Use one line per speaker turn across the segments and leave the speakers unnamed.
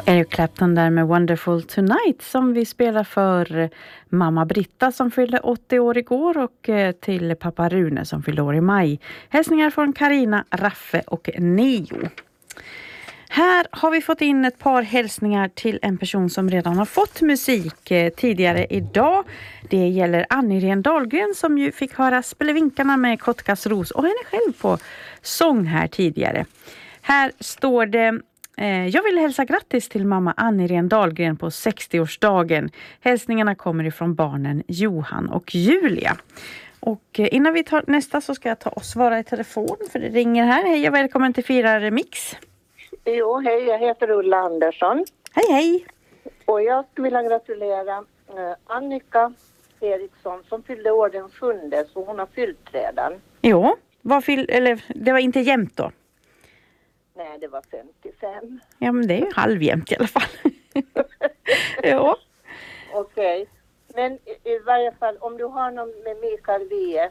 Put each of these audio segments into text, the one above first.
Eric Clapton där med Wonderful Tonight som vi spelar för mamma Britta som fyllde 80 år igår och till pappa Rune som fyllde år i maj. Hälsningar från Karina, Raffe och Neo. Här har vi fått in ett par hälsningar till en person som redan har fått musik tidigare idag. Det gäller Annie Dahlgren som ju fick höra Spelevinkarna med Kotkas Ros och henne själv på sång här tidigare. Här står det: jag vill hälsa grattis till mamma Annie Dahlgren på 60-årsdagen. Hälsningarna kommer ifrån barnen Johan och Julia. Och innan vi tar nästa så ska jag ta och svara i telefon för det ringer här. Hej och välkommen till Fira Remix.
Jo, hej, jag heter Ulla Andersson.
Hej, hej.
Och jag skulle vilja gratulera Annika Eriksson som fyllde år den 7, så hon har fyllt redan.
Jo, det var inte jämnt då?
Nej, det var 55.
Ja, men det är ju halvjämnt i alla fall. Jo.
Okej. Men i varje fall, om du har någon med Mikael Wiehe,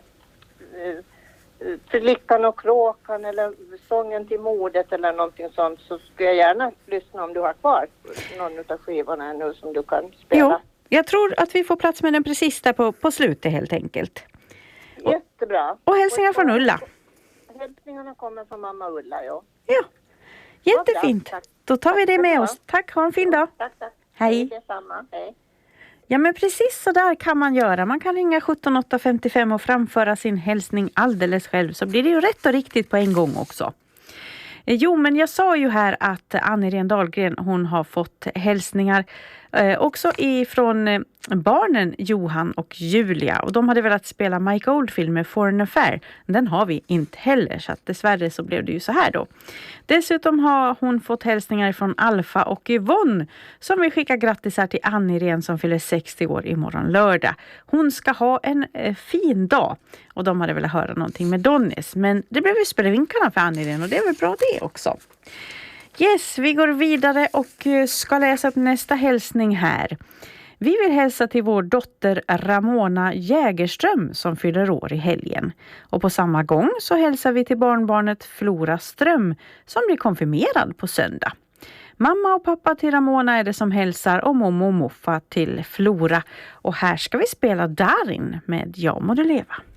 för Lyckan och kråkan eller Sången till modet eller någonting sånt, så skulle jag gärna lyssna om du har kvar någon av skivorna nu som du kan spela.
Jo, jag tror att vi får plats med den precis där på slutet helt enkelt.
Jättebra.
Och hälsningar från Ulla.
Hälsningarna kommer från mamma Ulla, ja.
Ja, jättefint.
Ja,
då tar vi det med oss. Tack, ha en fin dag.
Tack.
Hej.
Detsamma, hej.
Ja, men precis så där kan man göra. Man kan ringa 17855 och framföra sin hälsning alldeles själv, så blir det ju rätt och riktigt på en gång också. Jo, men jag sa ju här att Annie Dahlgren, hon har fått hälsningar också ifrån barnen Johan och Julia. Och de hade velat spela Mike Oldfield med Foreign Affair. Den har vi inte heller, så att dessvärre så blev det ju så här då. Dessutom har hon fått hälsningar från Alfa och Yvonne som vill skicka grattisar till Annie som fyller 60 år imorgon lördag. Hon ska ha en fin dag och de hade velat höra någonting med Donnis. Men det blev ju Spelevinkarna för Annie och det är väl bra det också. Yes, vi går vidare och ska läsa upp nästa hälsning här. Vi vill hälsa till vår dotter Ramona Jägerström som fyller år i helgen. Och på samma gång så hälsar vi till barnbarnet Flora Ström som blir konfirmerad på söndag. Mamma och pappa till Ramona är det som hälsar och mommo och moffa till Flora. Och här ska vi spela Darin med Jag må du leva.